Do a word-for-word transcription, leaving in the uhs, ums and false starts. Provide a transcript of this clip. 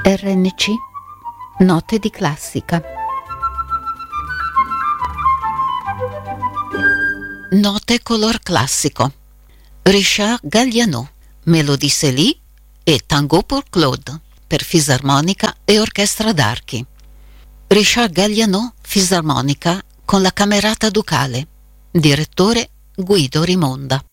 R N C Note di classica. Note color classico. Richard Galliano, Mélodie Célie e Tango pour Claude per fisarmonica e orchestra d'archi. Richard Galliano, fisarmonica con la Camerata Ducale. Direttore Guido Rimonda.